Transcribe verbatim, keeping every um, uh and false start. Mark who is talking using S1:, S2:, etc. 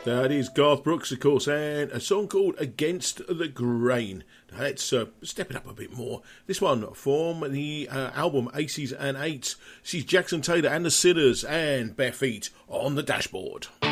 S1: That is Garth Brooks, of course, and a song called Against the Grain. Now let's uh, step it up a bit more. This one from the uh, album Aces and Eights. She's Jackson Taylor and the Sitters and Bare Feet on the Dashboard.